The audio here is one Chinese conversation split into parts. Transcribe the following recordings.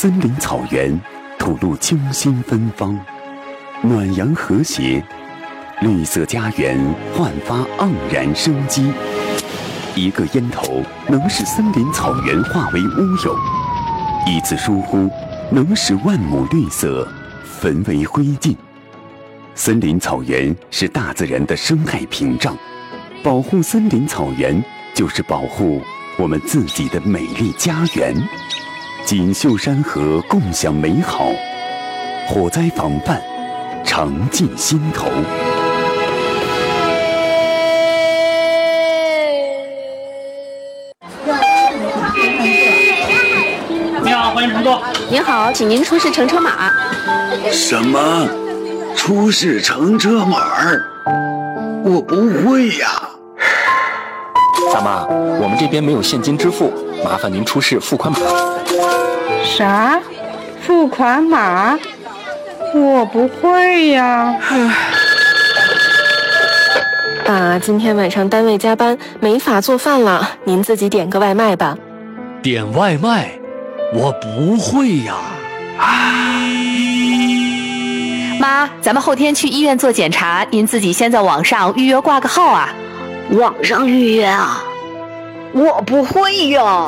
森林草原，吐露清新芬芳，暖阳和谐，绿色家园焕发盎然生机。一个烟头能使森林草原化为乌有，一次疏忽能使万亩绿色焚为灰烬。森林草原是大自然的生态屏障，保护森林草原就是保护我们自己的美丽家园。锦绣山河共享美好，火灾防范常记心头。 你好，欢迎乘坐。 您好，请您出示乘车码。 什么？出示乘车码？我不会呀。 大妈，我们这边没有现金支付，麻烦您出示付款码。 啥？付款码？我不会呀。 今天晚上单位加班，没法做饭了，您自己点个外卖吧。 点外卖？我不会呀。 妈，咱们后天去医院做检查，您自己先在网上预约挂个号啊。 网上预约啊？我不会呀。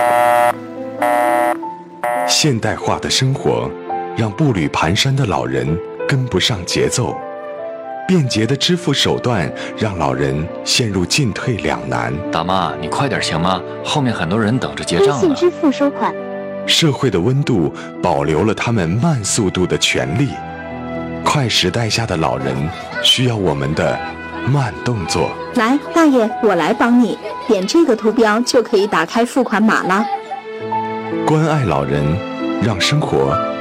现代化的生活让步履蹒跚的老人跟不上节奏，便捷的支付手段让老人陷入进退两难。 大妈，你快点行吗？后面很多人等着结账呢。 微信支付收款。 社会的温度保留了他们慢速度的权利。快时代下的老人需要我们的慢动作。 来，大爷，我来帮你，点这个图标就可以打开付款码了。 关爱老人，让生活